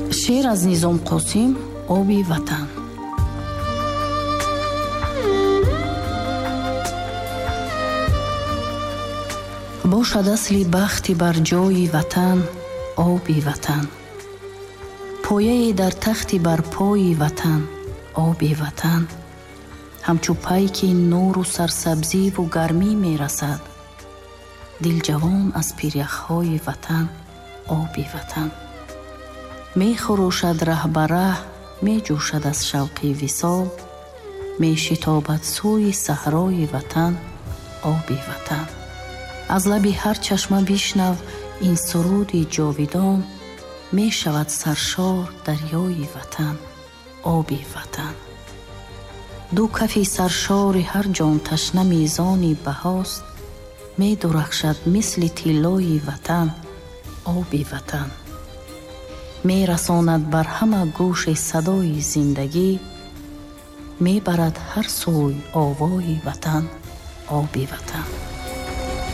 شعر از نظام قاسم، آبی وطن. باشد اصلی بختی بر جای وطن، آبی وطن. پایه در تختی بر پای وطن، آبی وطن. همچو پیکی نور و سرسبزی و گرمی می رسد. دل جوان از پیریخهای وطن، آبی وطن. می خروشد ره بر ره، می جوشد از شوقی وصال. می شتابد سوی صحرای وطن، آبی وطن. از لبی هر چشمه بشنو این سرودی جاویدان. می شود سرشار دریای وطن، آبی وطن. دو کفی سرشار هر جان تشنه میزانی بهاست. می درخشد مثل طلای وطن، آبی وطن. می رساند بر همه گوش صدای زندگی. می برد هر سوی آوای وطن، آبی وطن.